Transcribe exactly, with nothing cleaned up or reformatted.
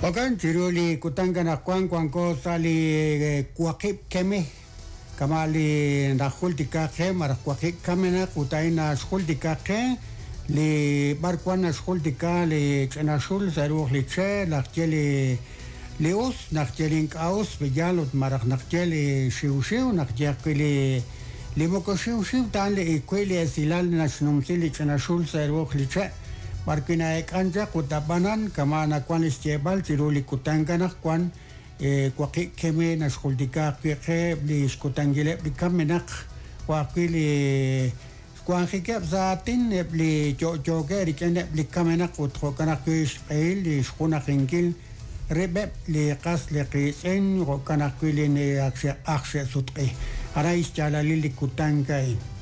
Okan tiruli kutangana kwan kwan ko sali kuakip keme kamali na hultika ke mar kuakip kamena kutaina hultika ke li barkwana hultika li chenashul zaruh li che lachteli leos nachtelink aus bejalot marak nachteli shiushiu nachtekili limoko shiushiu tan li kweli silal nashnumsili chenashul zaruh li che Markina ekanja kutabanan kamana kwan istiebal tiruli kutangana kwan kwaki keme na skuldika ke li skutangile li kamenak kwakili kwan hikep zatin li joge rikene li kamenak utkokana kish el li skuna hingil rebe li qas li qisen rokana kwili ni akshe akshe sutqi ara istiala li kutangain